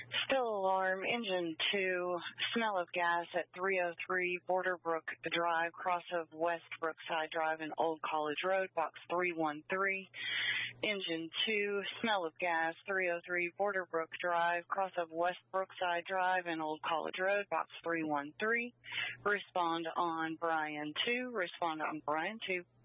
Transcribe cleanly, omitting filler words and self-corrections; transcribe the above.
Still alarm, engine 2, smell of gas at 303 Borderbrook Drive, cross of West Brookside Drive and Old College Road, box 313. Engine 2, smell of gas, 303 Borderbrook Drive, cross of West Brookside Drive and Old College Road, box 313. Respond on Brian 2, respond on Brian 2.